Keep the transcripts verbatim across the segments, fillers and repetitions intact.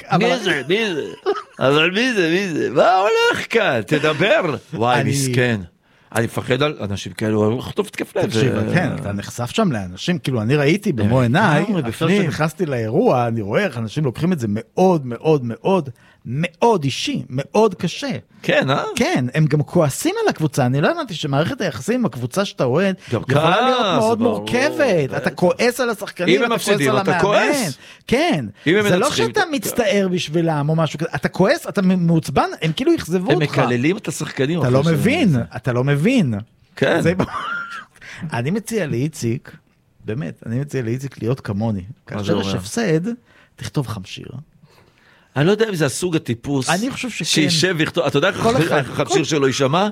מי זה? מי זה? אבל מי זה? מי זה? מה הולך כאן? תדבר. וואי, מסכן. אני מפחד על אנשים כאלו, אני חטוף תקף לב. תקשיב, כן, אתה נחשף שם לאנשים, כאילו אני ראיתי במו עיניי, אחר שנכנסתי לאירוע, אני רואה איך אנשים לוקחים את זה מאוד מאוד מאוד מאוד אישי, מאוד קשה. כן, אה? כן, הם גם כועסים על הקבוצה, אני לא הבנתי שמערכת היחסים עם הקבוצה שאתה אוהד, יכולה להיות מאוד מורכבת, אתה כועס על השחקנים, אתה כועס על המאמן. כן, זה לא שאתה מצטער בשבילם או משהו כזה, אתה כועס, אתה מעוצבן, הם כאילו יחזבו אותך. הם מקללים את השחקנים. אתה לא מבין, אתה לא מבין. כן. אני מציע לאיציק, באמת, אני מציע לאיציק להיות כמוני. כאשר יש הפסד, תכתוב חמשיר. אני לא יודע אם זה הסוג הטיפוס. אני חושב שכן. שישב ויכתוב, אתה יודע איך החמשיר שלו יישמע?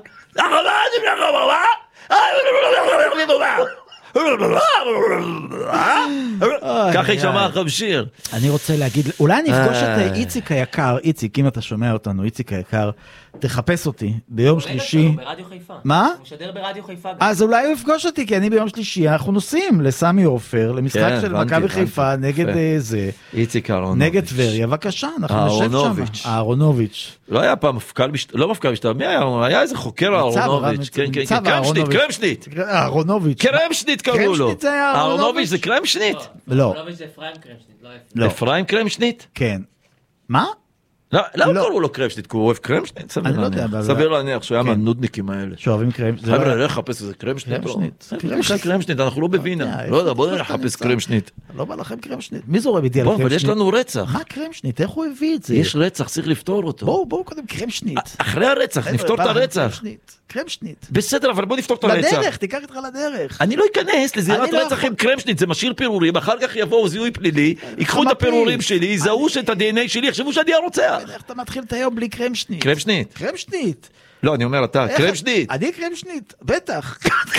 ככה יישמע החמשיר. אני רוצה להגיד, אולי אני אפגוש את איציק היקר, איציק, אם אתה שומע אותנו, איציק היקר, תחפש אותי ביום שלישי. ברדיו חיפה. מה? הוא משדר ברדיו חיפה. אז אולי הוא יפגוש אותי, כי אני ביום שלישי, אנחנו נוסעים לסמי עופר, למשחק של מכבי חיפה, נגד זה. איציק אהרונוביץ'. נגד טבריה, בבקשה, אנחנו נשב שם. אהרונוביץ'. לא היה פעם מפכ"ל, לא מפכ"ל משטרה, מי היה? היה איזה חוקר אהרונוביץ'. כן, כן, קרמשניט, קרמשניט. אהרונוביץ'. קרמשניט קראו לו. אהרונוביץ' זה קרמשניט? לא. אהרונוביץ' זה אפרים קרמשניט, לא אפרים קרמשניט? כן. מה? למה קראו לו קרמשניט? כי הוא אוהב קרמשניט? אני לא יודע. סביר להניח שהוא היה מהנודניקים האלה. שאוהבים קרמשניט. חבר'ה, נלך לחפש איזה קרמשניט. קרמשניט, אנחנו לא בווינה. לא יודע, בוא נלך לחפש קרמשניט. לא בא לכם קרמשניט. מי זורם איתי על קרמשניט? בוא, אבל יש לנו רצח. מה קרמשניט? איך הוא הביא את זה? יש רצח, צריך לפתור אותו. בואו, בואו קודם קרמשניט. אחרי הרצח, נפתור את הרצח. קרמשניט. בסדר, אבל בוא נפתור את הרצח. לדרך, תיקח איתך לדרך. אני לא אכנס לזירת רצח עם קרמשניט, זה משאיר פירורים, אחר כך יבואו זיהוי פלילי, ייקחו את הפירורים שלי, יזהו שאת ה-די אן איי שלי, יחשבו שאני הרוצח. איך אתה מתחיל את היום בלי קרמשניט? קרמשניט. קרמשניט. לא, אני אומר אתה, קרמשניט. אני קרמשניט, בטח.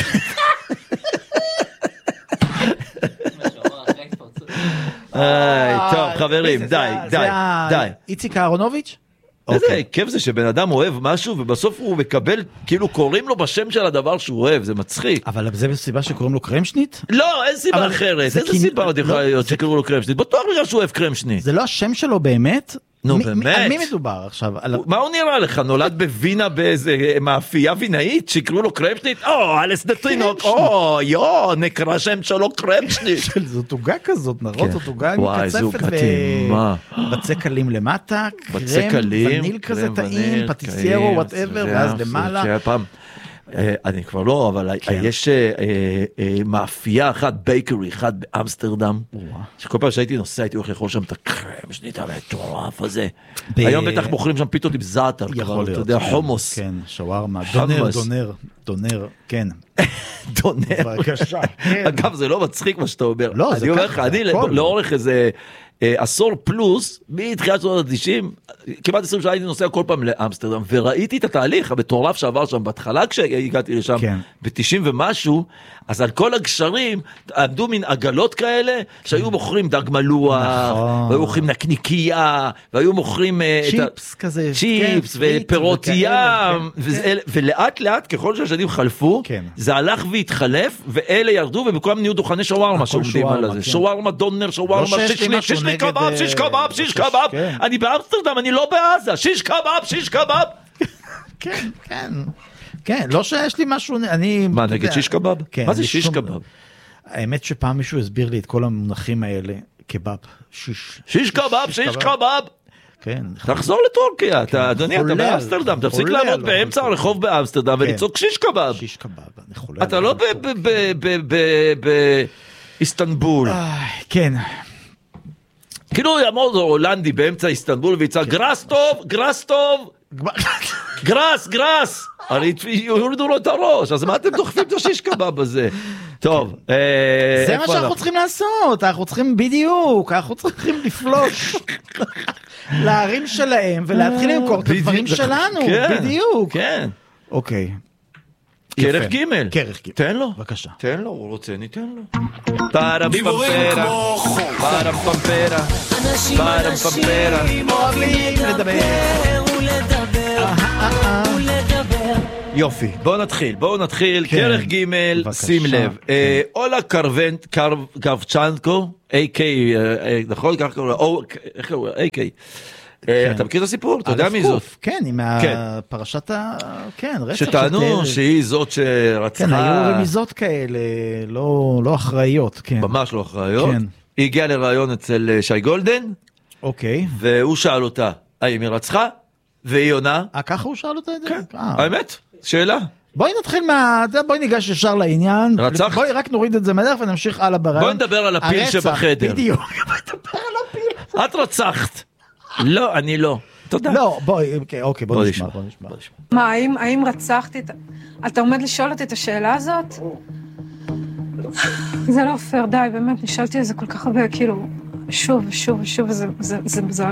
טוב, חברים, די, די, די. איציק אהרונוביץ'? איזה כיף זה שבן אדם אוהב משהו ובסוף הוא מקבל, כאילו קוראים לו בשם של הדבר שהוא אוהב, זה מצחיק. אבל זה בסיבה שקוראים לו קרמשניט? לא, אין סיבה אחרת, איזה סיבה עוד יכולה להיות שקוראים לו קרמשניט? בטוח בגלל שהוא אוהב קרמשניט. זה לא השם שלו באמת? נו באמת. על מי מדובר עכשיו? מה הוא נראה לך? נולד בווינה באיזה מאפייה וינאית שיקראו לו קרמשניט? או, אלס דטרינוק, או, יו, נקרא שם שלו קרמשניט. זאת עוגה כזאת, נראות זאת עוגה מקצפת ובצק קלים למטה, קרם, וניל כזה טעים, פטיסיירו, וואטאבר, ואז למעלה. אני כבר לא, אבל יש מאפייה אחת, בייקרי אחד באמסטרדם, שכל פעם שהייתי נוסע, הייתי הולך לאכול שם את הקרמשניט המטורף הזה. היום בטח מוכרים שם פיתות עם זעתר, אתה יודע, חומוס. כן, שווארמה, דונר, דונר, דונר, כן. דונר. בבקשה. אגב, זה לא מצחיק מה שאתה אומר. לא, זה ככה. אני לאורך איזה עשור פלוס, מתחילת שנות ה-תשעים, כמעט עשרים שנה הייתי נוסע כל פעם לאמסטרדם, וראיתי את התהליך המטורף שעבר שם בהתחלה כשהגעתי לשם, ב-תשעים ומשהו, אז על כל הגשרים עמדו מין עגלות כאלה, שהיו מוכרים דג מלוח, והיו מוכרים נקניקייה, והיו מוכרים צ'יפס כזה, צ'יפס ופירות ים, ולאט לאט ככל שהשנים חלפו, זה הלך והתחלף, ואלה ירדו, ובכולם נהיו דוכני שווארמה שעומדים על זה. שווארמה, דונר, שווארמה, שישלי קבב, שיש קבב, שיש קבב, אני באמסטרדם, אני לא בעזה, שיש קבב, שיש קבב. כן, כן, כן, לא שיש לי משהו, אני... מה, נגד שיש קבב? מה זה שיש קבב? האמת שפעם מישהו הסביר לי את כל המונחים האלה, קבב, שיש. שיש קבב, שיש קבב. כן. תחזור לטורקיה, אתה, אדוני, אתה באמסטרדם, תפסיק לעמוד באמצע הרחוב באמסטרדם ולצעוק שיש קבב. שיש קבב, אני חולה. אתה לא באיסטנבול. כן. כאילו יעמוד הולנדי באמצע איסטנבול ויצא גרס טוב, גרס טוב, גרס, גרס, הרי יורידו לו את הראש, אז מה אתם דוחפים את השיש קבב הזה? טוב, זה מה שאנחנו צריכים לעשות, אנחנו צריכים בדיוק, אנחנו צריכים לפלוש לערים שלהם ולהתחיל למכור את הדברים שלנו, בדיוק. כן. אוקיי. כרך גימל. כרך גימל. תן לו. בבקשה. תן לו, הוא רוצה, ניתן לו. פארם פמפרה, פארם פמפרה, פארם פמפרה. אוהבים לדבר ולדבר ולדבר יופי. בואו נתחיל, בואו נתחיל. כרך ג', שים לב. אולה קרבצ'נקו, איי קיי, נכון? איך קראו? איי קיי. אתה מכיר את הסיפור? אתה יודע מי זאת? כן, היא מהפרשת ה... כן, רצח של טרם. שטענו שהיא זאת שרצחה... כן, היו רמיזות כאלה, לא אחראיות, כן. ממש לא אחראיות. היא הגיעה לרעיון אצל שי גולדן. אוקיי. והוא שאל אותה, האם היא רצחה? והיא עונה. אה, ככה הוא שאל אותה את זה? כן, האמת, שאלה. בואי נתחיל מה... בואי ניגש ישר לעניין. רצחת? בואי רק נוריד את זה מהדרך ונמשיך הלאה ברעיון. בואי נדבר על הפיל שבחדר. בדיוק. בואי נדבר על הפיל. את רצחת. לא, אני לא. תודה. לא, בואי, אוקיי, בואי נשמע. מה, האם רצחתי את... אתה עומד לשאול אותי את השאלה הזאת? זה לא פייר, די, באמת, נשאלתי על זה כל כך הרבה, כאילו, שוב ושוב ושוב, זה... זה... זה...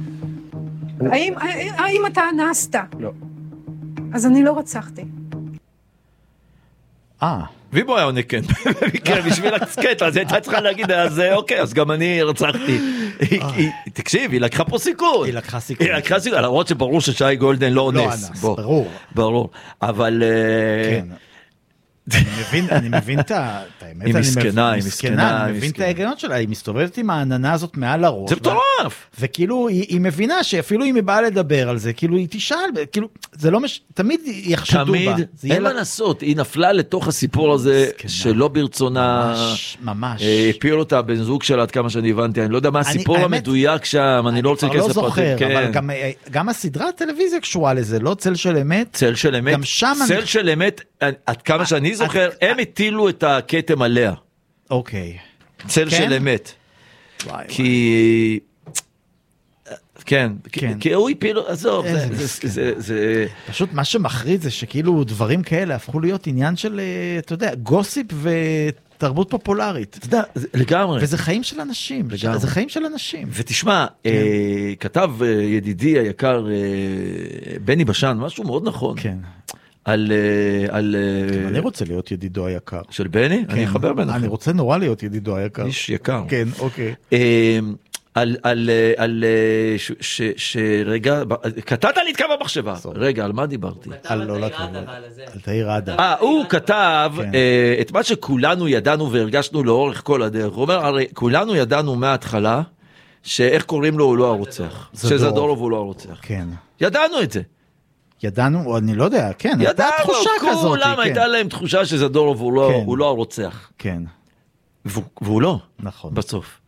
האם אתה אנסת? לא. אז אני לא רצחתי. אה. ואם הוא היה עונה כן, במקרה בשביל הקסקט, אז הייתה צריכה להגיד, אז אוקיי, אז גם אני רצחתי. תקשיב, היא לקחה פה סיכון. היא לקחה סיכון. היא לקחה סיכון, למרות שברור ששי גולדן לא אונס. לא אנס, ברור. ברור, אבל... כן. אני מבין את האמת, היא מסכנה, היא מסכנה, אני מבין את ההיגיון שלה, היא מסתובבת עם העננה הזאת מעל הראש. זה מטורף. וכאילו היא מבינה שאפילו אם היא באה לדבר על זה, כאילו היא תשאל, כאילו זה לא מש... תמיד יחשדו בה. תמיד, אין מה לעשות, היא נפלה לתוך הסיפור הזה שלא ברצונה, ממש, ממש. הפיל אותה בן זוג שלה עד כמה שאני הבנתי, אני לא יודע מה הסיפור המדויק שם, אני לא רוצה להיכנס לפרטים. אני כבר לא זוכר, אבל גם הסדרה הטלוויזיה קשורה לזה, לא צל של אמת. צל של אמת. גם שם צל של אמת, עד כמה שאני זוכר, הם הטילו את הכתם עליה. אוקיי. צל של אמת. כי... כן, כי הוא הפיל, עזוב, זה... פשוט מה שמחריד זה שכאילו דברים כאלה הפכו להיות עניין של, אתה יודע, גוסיפ ותרבות פופולרית. אתה יודע, לגמרי. וזה חיים של אנשים. זה חיים של אנשים. ותשמע, כתב ידידי היקר בני בשן, משהו מאוד נכון. כן. על... על אני רוצה להיות ידידו היקר. של בני? אני אחבר ביניכם. אני רוצה נורא להיות ידידו היקר. איש יקר. כן, אוקיי. על, על, על, ש, ש, שרגע, קטעת לי את קו המחשבה. רגע, על מה דיברתי? על לא לתת. על תאיר עדה. אה, הוא כתב את מה שכולנו ידענו והרגשנו לאורך כל הדרך. הוא אומר, הרי כולנו ידענו מההתחלה, שאיך קוראים לו הוא לא הרוצח. שזדורוב הוא לא הרוצח. כן. ידענו את זה. ידענו, או אני לא יודע, כן, הייתה תחושה כזאת. כולם הייתה להם תחושה שזדורוב הוא לא הרוצח. כן. והוא לא. נכון. בסוף.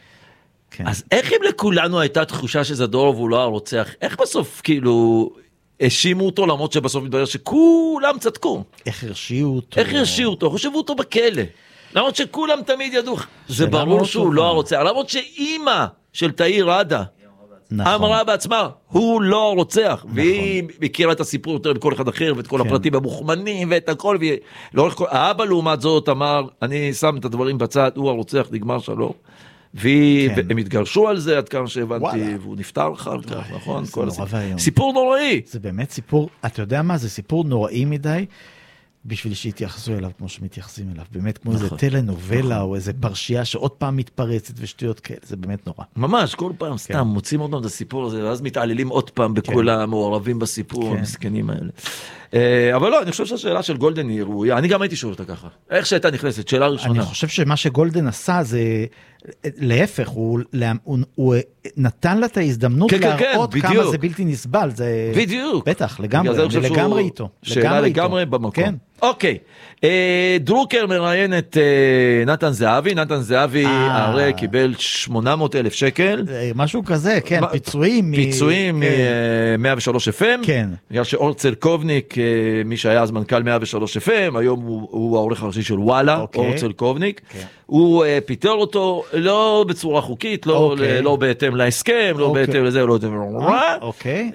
אז איך אם לכולנו הייתה תחושה שזדורוב הוא לא הרוצח, איך בסוף כאילו האשימו אותו למרות שבסוף מתברר שכולם צדקו? איך הרשיעו אותו? איך הרשיעו אותו? חושבו אותו בכלא. למרות שכולם תמיד ידעו, זה ברור שהוא לא הרוצח, למרות שאימא של תאיר עדה אמרה בעצמה, הוא לא הרוצח, והיא מכירה את הסיפור יותר מכל אחד אחר, ואת כל הפרטים המוכמנים ואת הכל, האבא לעומת זאת אמר, אני שם את הדברים בצד, הוא הרוצח, נגמר שלום. והם התגרשו על זה עד כמה שהבנתי, והוא נפטר אחר כך, נכון? סיפור נוראי. זה באמת סיפור, אתה יודע מה? זה סיפור נוראי מדי, בשביל שיתייחסו אליו כמו שמתייחסים אליו. באמת כמו איזה טלנובלה או איזה פרשייה שעוד פעם מתפרצת ושטויות כאלה, זה באמת נורא. ממש, כל פעם סתם מוצאים עוד פעם את הסיפור הזה, ואז מתעללים עוד פעם בכל המעורבים בסיפור, המסכנים האלה. אבל לא, אני חושב שהשאלה של גולדן היא ראויה, אני גם הייתי שואל אותה ככה. איך שהייתה נכנסת, שאלה ראשונה. אני חושב שמה שגולדן עשה זה, להפך, הוא נתן לה את ההזדמנות להראות כמה זה בלתי נסבל. בדיוק. בטח, לגמרי, אני לגמרי איתו. שאלה לגמרי במקום. אוקיי, דרוקר מראיין את נתן זהבי, נתן זהבי הרי קיבל שמונה מאות אלף שקל. משהו כזה, כן, פיצויים. פיצויים מ-מאה ושלוש אף אם. כן. בגלל שאור צלקובניק, מי שהיה אז מנכ"ל מאה ושלוש אף אם, היום הוא העורך הראשי של וואלה, אור צלקובניק. הוא פיטר אותו לא בצורה חוקית, לא בהתאם להסכם, לא בהתאם לזה, לא בהתאם לרע. אוקיי.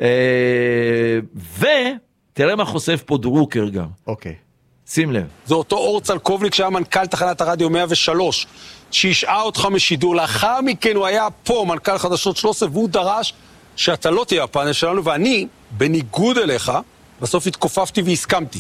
ותראה מה חושף פה דרוקר גם. אוקיי. שים לב. זה אותו אור צלקובניק שהיה מנכ"ל תחנת הרדיו מאה ושלוש, שהשעה אותך משידור. לאחר מכן הוא היה פה, מנכ"ל חדשות שלוש עשרה, והוא דרש שאתה לא תהיה הפאנל שלנו, ואני, בניגוד אליך, בסוף התכופפתי והסכמתי.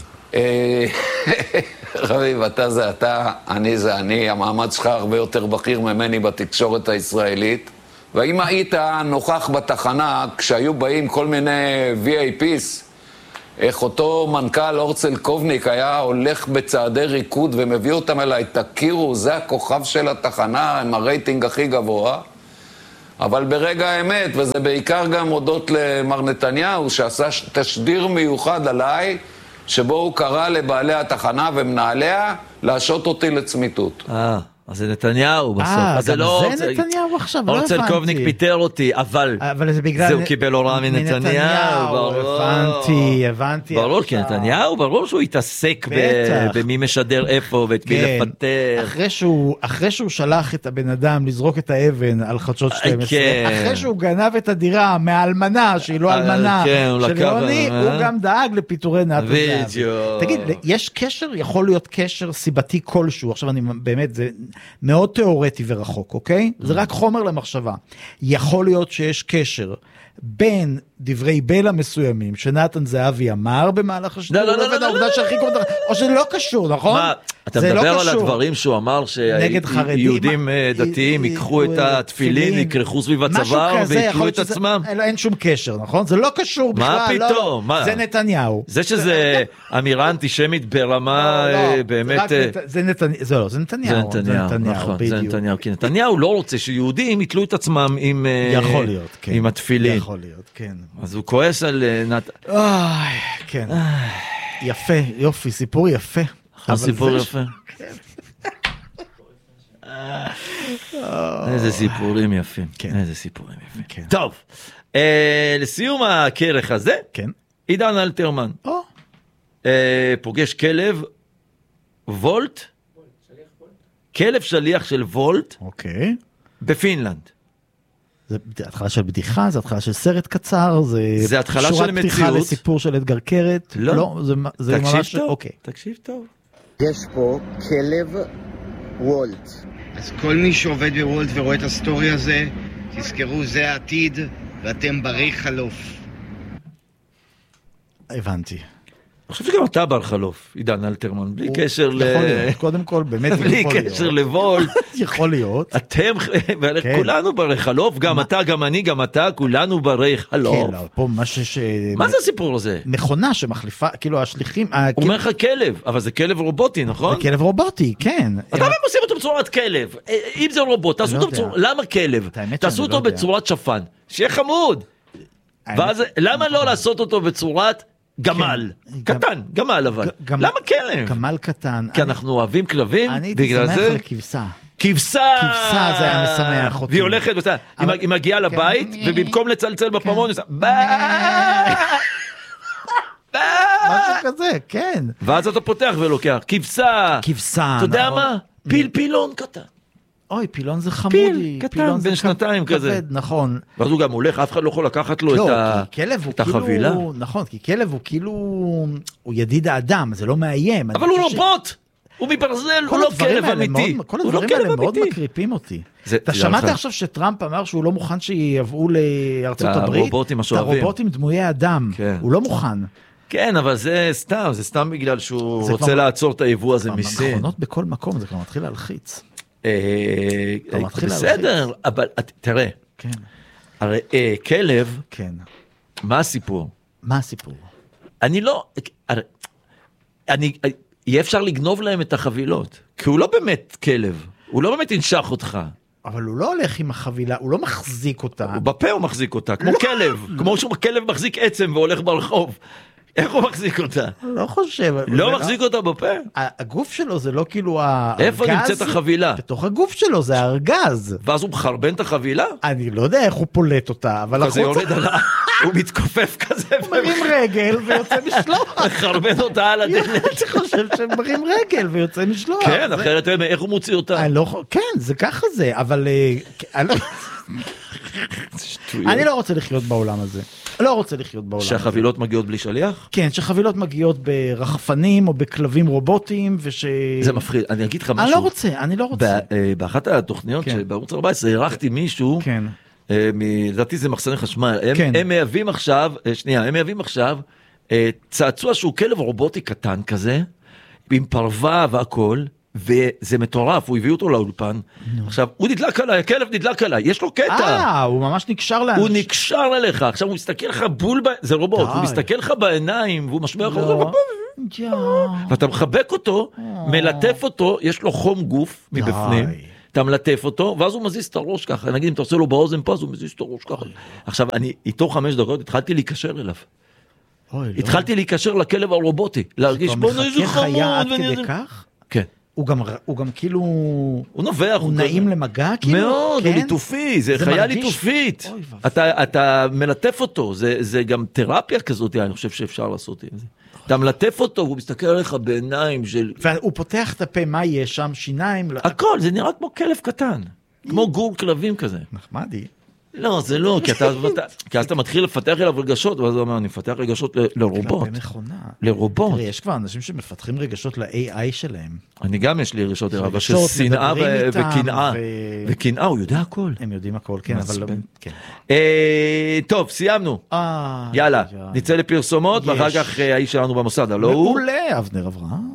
חביב, אתה זה אתה, אני זה אני, המעמד שלך הרבה יותר בכיר ממני בתקשורת הישראלית, ואם היית נוכח בתחנה, כשהיו באים כל מיני וי איי פיס, איך אותו מנכ"ל אורצל קובניק היה הולך בצעדי ריקוד ומביא אותם אליי, תכירו, זה הכוכב של התחנה עם הרייטינג הכי גבוה. אבל ברגע האמת, וזה בעיקר גם הודות למר נתניהו, שעשה תשדיר מיוחד עליי, שבו הוא קרא לבעלי התחנה ומנהליה להשעות אותי לצמיתות. אה. אז זה נתניהו בסוף. אה, גם זה נתניהו עכשיו, לא הבנתי. אורצל קובניק פיטר אותי, אבל זה הוא קיבל הוראה מנתניהו. הבנתי, הבנתי. ברור, כי נתניהו, ברור שהוא התעסק במי משדר איפה ואת מי לפטר. אחרי שהוא שלח את הבן אדם לזרוק את האבן על חדשות שתים עשרה, אחרי שהוא גנב את הדירה מהאלמנה, שהיא לא אלמנה, של יוני, הוא גם דאג לפיטורי נתן זהבי. תגיד, יש קשר, יכול להיות קשר סיבתי כלשהו, עכשיו אני באמת, זה מאוד תיאורטי ורחוק, אוקיי? זה רק חומר למחשבה. יכול להיות שיש קשר בין דברי בלע מסוימים שנתן זהבי אמר במהלך השידור, לא, לא, לא, לא, לא, או שזה לא קשור, נכון? מה, אתה מדבר על הדברים שהוא אמר שיהודים דתיים ייקחו את התפילין, יקרחו סביב הצוואר ויקלו את עצמם? אין שום קשר, נכון? זה לא קשור בכלל. מה פתאום? זה נתניהו. זה שזה אמירה אנטישמית ברמה באמת... זה נתניהו. זה נתניהו, נכון, זה נתניהו. כי נתניהו לא רוצה שיהודים יתלו את עצמם עם התפילין. יכול להיות, כן. אז הוא כועס על נת... כן. יפה, יופי, סיפור יפה. סיפור יפה. איזה סיפורים יפים. איזה סיפורים יפים. טוב, לסיום הכרך הזה, עידן אלתרמן. פוגש כלב וולט, כלב שליח של וולט, בפינלנד. זה התחלה של בדיחה, זה התחלה של סרט קצר, זה התחלה של מציאות. פתיחה לסיפור של אדגר קרת. לא, זה ממש... אוקיי. תקשיב טוב. יש פה כלב וולט. אז כל מי שעובד בוולט ורואה את הסטורי הזה, תזכרו, זה העתיד, ואתם ברי חלוף. הבנתי. אני חושב שגם אתה בר חלוף, עידן אלתרמן, בלי קשר ל... יכול להיות, קודם כל, באמת יכול להיות. בלי קשר לוולט. יכול להיות. אתם, כולנו ברי חלוף, גם אתה, גם אני, גם אתה, כולנו ברי חלוף. כן, לא, פה מה ש... מה זה הסיפור הזה? מכונה שמחליפה, כאילו השליחים... הוא אומר לך כלב, אבל זה כלב רובוטי, נכון? זה כלב רובוטי, כן. אז למה הם עושים אותו בצורת כלב? אם זה רובוט, תעשו אותו בצורת... למה כלב? תעשו אותו בצורת שפן, שיהיה חמוד. ואז למה לא לעשות אותו בצורת גמל, קטן, גמל אבל. למה כלב? גמל קטן. כי אנחנו אוהבים כלבים, בגלל זה... אני הייתי שמח לכבשה. כבשה! כבשה זה היה משמח אותי. והיא הולכת, היא מגיעה לבית, ובמקום לצלצל בפרמון, היא עושה... משהו כזה, כן. ואז אתה פותח ולוקח, כבשה. כבשה. אתה יודע מה? פיל פילון קטן. אוי, פילון זה חמודי. פיל, קטן, בין שנתיים כזה. נכון. ואז הוא גם הולך, אף אחד לא יכול לקחת לו את החבילה. נכון, כי כלב הוא כאילו, הוא ידיד האדם, זה לא מאיים. אבל הוא רובוט! הוא מברזל, הוא לא כלב אמיתי. כל הדברים האלה מאוד מקריפים אותי. אתה שמעת עכשיו שטראמפ אמר שהוא לא מוכן שיבואו לארצות הברית? הרובוטים השואבים. הרובוטים דמויי אדם. הוא לא מוכן. כן, אבל זה סתם, זה סתם בגלל שהוא רוצה לעצור את היבוא הזה מסין. מכונות בכל מקום, זה כבר מתחיל להלחיץ. בסדר, אבל תראה, הרי כלב, מה הסיפור? מה הסיפור? אני לא, אני, יהיה אפשר לגנוב להם את החבילות, כי הוא לא באמת כלב, הוא לא באמת ינשך אותך. אבל הוא לא הולך עם החבילה, הוא לא מחזיק אותה. בפה הוא מחזיק אותה, כמו כלב, כמו שהוא כלב מחזיק עצם והולך ברחוב. איך הוא מחזיק אותה? לא חושב. לא מחזיק אותה בפה? הגוף שלו זה לא כאילו הארגז. איפה נמצאת החבילה? בתוך הגוף שלו זה הארגז. ואז הוא מחרבן את החבילה? אני לא יודע איך הוא פולט אותה, אבל כזה יורד עליו, הוא מתכופף כזה. מרים רגל ויוצא משלוח. מחרבן אותה על הדלת. אני חושב שמרים רגל ויוצא משלוח. כן, אחרת איך הוא מוציא אותה? כן, זה ככה זה, אבל... אני לא רוצה לחיות בעולם הזה. לא רוצה לחיות בעולם. שהחבילות מגיעות בלי שליח? כן, שחבילות מגיעות ברחפנים או בכלבים רובוטיים וש... זה מפחיד. אני אגיד לך משהו. אני לא רוצה, אני לא רוצה. באחת התוכניות בערוץ ארבע עשרה הערכתי מישהו, לדעתי זה מחסני חשמל, הם מייבאים עכשיו, שנייה, הם מייבאים עכשיו צעצוע שהוא כלב רובוטי קטן כזה, עם פרווה והכל, וזה מטורף, הוא הביא אותו לאולפן, עכשיו, הוא נדלק עליי, הכלב נדלק עליי, יש לו קטע. אה, הוא ממש נקשר לאנשים. הוא נקשר אליך, עכשיו הוא מסתכל לך בול, זה רובוט, הוא מסתכל לך בעיניים, והוא משמיע לך, ואתה מחבק אותו, מלטף אותו, יש לו חום גוף מבפנים, אתה מלטף אותו, ואז הוא מזיז את הראש ככה, נגיד אם אתה עושה לו באוזן פה, אז הוא מזיז את הראש ככה. עכשיו, אני איתו חמש דקות, התחלתי להיקשר אליו. התחלתי להיקשר לכלב הרובוטי, להרגיש בוא מחכה חיה עד כדי כך? כן. הוא גם, הוא גם כאילו... הוא נובח. הוא נעים למגע כאילו? מאוד, הוא ליטופי, זה חיה ליטופית. אתה מלטף אותו, זה גם תרפיה כזאת, אני חושב שאפשר לעשות עם זה. אתה מלטף אותו, והוא מסתכל עליך בעיניים של... והוא פותח את הפה, מה יש שם? שיניים? הכל, זה נראה כמו כלב קטן. כמו גור כלבים כזה. נחמדי. לא, זה לא, כי אז אתה מתחיל לפתח אליו רגשות, ואז הוא אומר, אני מפתח רגשות לרובוט. כלבי מכונה. לרובוט. תראה, יש כבר אנשים שמפתחים רגשות ל-איי איי שלהם. אני גם יש לי רגשות, אבל של שנאה וקנאה. וקנאה, הוא יודע הכל. הם יודעים הכל, כן, אבל... טוב, סיימנו. יאללה, נצא לפרסומות, ואחר כך האיש שלנו במוסד, הלא הוא? מעולה, אבנר אברהם.